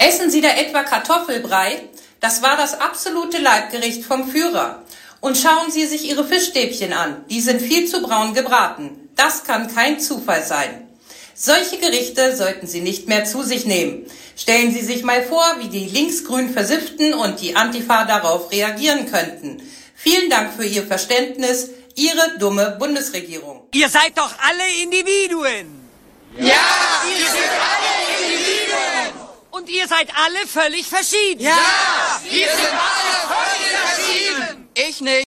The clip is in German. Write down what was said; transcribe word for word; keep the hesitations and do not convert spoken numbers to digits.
Essen Sie da etwa Kartoffelbrei? Das war das absolute Leibgericht vom Führer. Und schauen Sie sich Ihre Fischstäbchen an. Die sind viel zu braun gebraten. Das kann kein Zufall sein. Solche Gerichte sollten Sie nicht mehr zu sich nehmen. Stellen Sie sich mal vor, wie die Linksgrün Versifften und die Antifa darauf reagieren könnten. Vielen Dank für Ihr Verständnis. Ihre dumme Bundesregierung. Ihr seid doch alle Individuen. Ja, wir sind alle Individuen. Und ihr seid alle völlig verschieden. Ja, wir sind alle völlig verschieden. Ich nicht.